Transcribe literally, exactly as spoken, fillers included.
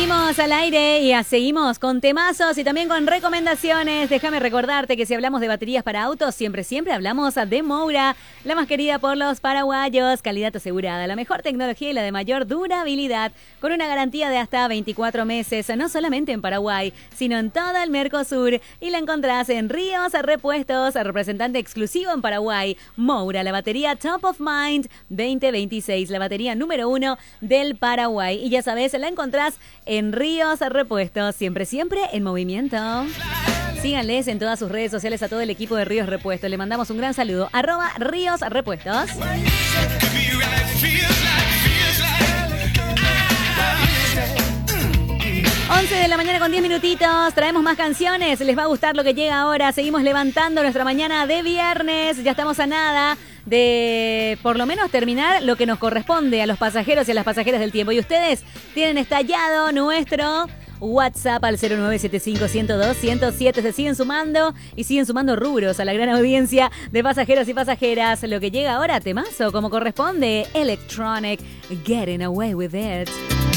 Seguimos al aire y seguimos con temazos y también con recomendaciones. Déjame recordarte que si hablamos de baterías para autos, siempre, siempre hablamos de Moura, la más querida por los paraguayos. Calidad asegurada, la mejor tecnología y la de mayor durabilidad, con una garantía de hasta veinticuatro meses, no solamente en Paraguay, sino en todo el Mercosur. Y la encontrás en Ríos Repuestos, representante exclusivo en Paraguay. Moura, la batería Top of Mind veinte veintiséis, la batería número uno del Paraguay. Y ya sabes, la encontrás en Ríos Repuestos, siempre, siempre en movimiento. Síganles en todas sus redes sociales a todo el equipo de Ríos Repuestos. Le mandamos un gran saludo. Arroba Ríos Repuestos. once de la mañana con diez minutitos. Traemos más canciones. Les va a gustar lo que llega ahora. Seguimos levantando nuestra mañana de viernes. Ya estamos a nada de por lo menos terminar lo que nos corresponde a los pasajeros y a las pasajeras del tiempo. Y ustedes tienen estallado nuestro WhatsApp al cero nueve siete cinco, uno cero dos, uno cero siete. Se siguen sumando y siguen sumando rubros a la gran audiencia de pasajeros y pasajeras. Lo que llega ahora, temazo, como corresponde. Electronic, Getting Away With It.